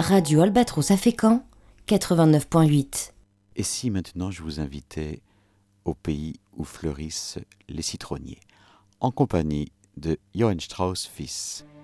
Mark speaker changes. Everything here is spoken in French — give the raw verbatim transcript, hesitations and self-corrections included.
Speaker 1: Radio Albatros à Fécamp, quatre-vingt-neuf virgule huit.
Speaker 2: Et si maintenant je vous invitais au pays où fleurissent les citronniers, en compagnie de Johann Strauss fils.